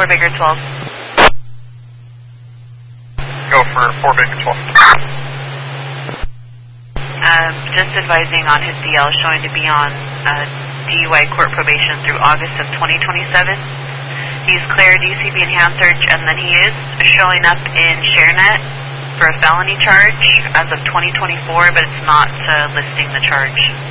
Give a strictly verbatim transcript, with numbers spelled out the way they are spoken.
four Baker twelve. Go for four Baker twelve. Um, just advising on his D L showing to be on uh, D U I court probation through August of twenty twenty-seven. He's cleared U C B enhanced search, and then he is showing up in ShareNet for a felony charge as of twenty twenty-four, but it's not uh, listing the charge.